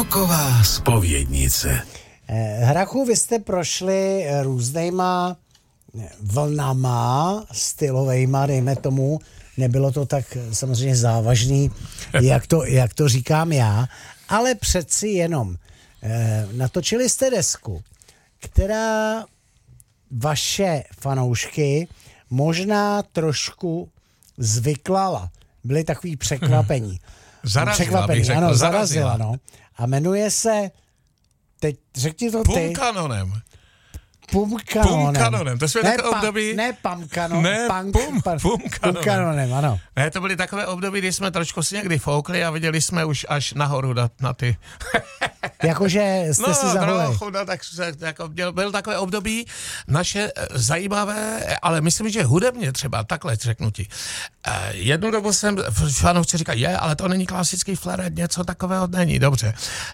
Roková zpovědnice. Hrachu, vy jste prošli různýma vlnama stylovejma, dejme tomu. Nebylo to tak samozřejmě závažný, jak to říkám já, ale přeci jenom natočili jste desku, která vaše fanoušky možná trošku zvyklala. Byly takový překvapení. Zarazila. No. A jmenuje se, teď řekni to ty. Pumkanonem. To jsme takové období... Pumkanonem, ano. Ne, to byly takové období, kdy jsme trošku si někdy foukli a viděli jsme už až nahoru na ty... Jakože jste si zahulej. Byl takové období naše zajímavé, ale myslím, že hudebně třeba, takhle řeknu ti. Jednu dobu jsem fanoušci říkal, ale to není klasický flaret, něco takového není, dobře.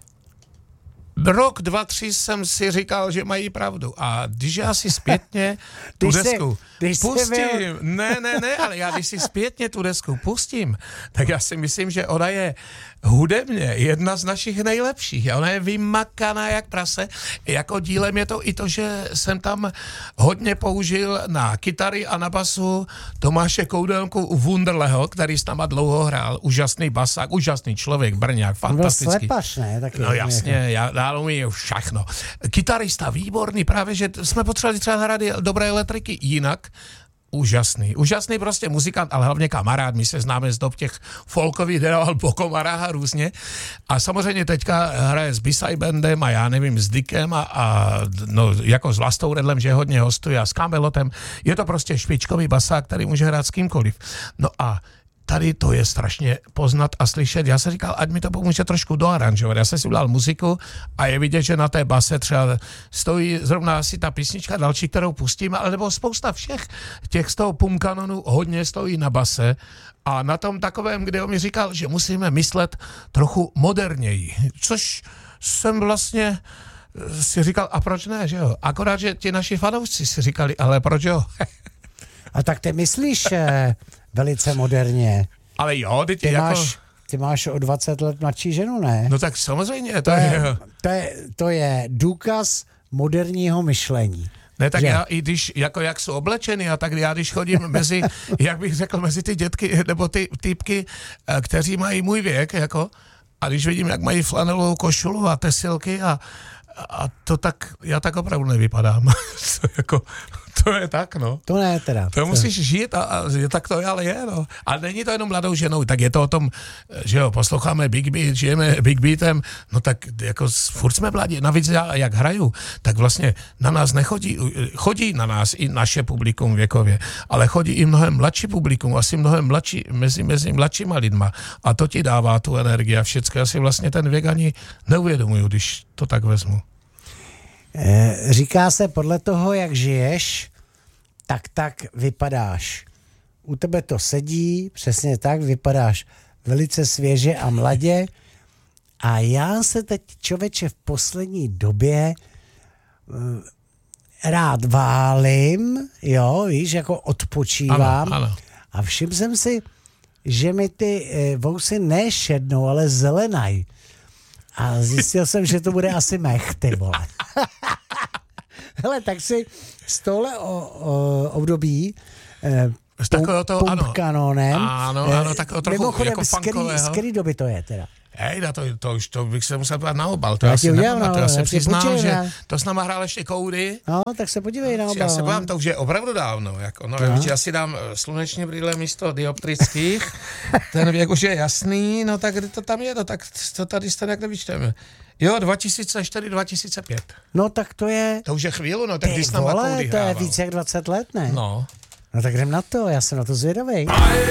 Rok, 2, 3 jsem si říkal, že mají pravdu. A když já si zpětně tu desku pustím, ne, ale já když si zpětně tu desku pustím, tak já si myslím, že ona je hudebně jedna z našich nejlepších. Ona je vymakaná jak prase. Jako dílem je to i to, že jsem tam hodně použil na kytary a na basu Tomáše Koudelku Wunderleho, který s náma dlouho hrál. Úžasný basák, úžasný člověk, Brňák, fantastický. On byl slepař, ne? Taky no jasně, já umím všechno. Kytarista výborný, právě, že jsme potřebovali třeba hrát dobré elektriky jinak. Úžasný prostě muzikant, ale hlavně kamarád, my se známe z dob těch folkových, dával bokomarách a různě. A samozřejmě teďka hraje s B-side bandem a já nevím, s Dickem a jako s Vlastou Redlem, že hodně hostuje a s Camelotem. Je to prostě špičkový basák, který může hrát s kýmkoliv. No a tady to je strašně poznat a slyšet. Já jsem říkal, ať mi to pomůže trošku doaranžovat. Já jsem si udělal muziku a je vidět, že na té base třeba stojí zrovna asi ta písnička další, kterou pustím, ale nebo spousta všech těch z toho Pumkanonu hodně stojí na base a na tom takovém, kde on mi říkal, že musíme myslet trochu moderněji. Což jsem vlastně si říkal, a proč ne, že jo? Akorát, že ti naši fanoušci si říkali, ale proč jo? A tak ty myslíš velice moderně. Ale jo, ty máš o 20 let mladší ženu, ne? No tak samozřejmě. To je důkaz moderního myšlení. Ne, tak že? Já i když, jak jsou oblečeny a tak já když chodím mezi, jak bych řekl, mezi ty dětky, nebo ty týpky, kteří mají můj věk, jako, a když vidím, jak mají flanelovou košulu a tesilky a to tak, já tak opravdu nevypadám. To je tak, no. To ne teda. To musíš žít a tak to ale je, no. A není to jenom mladou ženou, tak je to o tom, že jo, posloucháme Big Beat, žijeme Big Beatem, no tak jako furt jsme mladí. Navíc já, jak hraju, tak vlastně na nás chodí na nás i naše publikum věkově, ale chodí i mnohem mladší publikum, asi mnohem mladší, mezi mladšíma lidma. A to ti dává tu energii a všecko. Já si vlastně ten věk ani neuvědomuju, když to tak vezmu. Říká se, podle toho, jak žiješ, tak vypadáš. U tebe to sedí, přesně tak, vypadáš velice svěže a mladě. A já se teď, člověče, v poslední době rád válím, jo, víš, jako odpočívám. Ano. A všiml jsem si, že mi ty vousy ne šednou, ale zelenaj. A zjistil jsem, že to bude asi mech, ty vole. Hele, tak si z tohle období Pumkanonem. Ano, tak trochu mimochodem, jako funkového. Z který doby to je teda? To bych se musel podívat na obal. To já si nepamatuju. Já se přiznám, že to s náma hrál ještě Koudy. No, tak se podívej na obal. Já se podívám, to už je opravdu dávno. Já si dám sluneční brýle místo dioptrických. Ten věk už je jasný, no tak to tam je, no tak to tady jste jak nevyčteme. Jo, 2004-2005. No tak to je... To už je chvíli, no tak když s náma Koudy to je víc jak 20 let, ne? No. No tak jdem na to, já jsem na to zvědavej.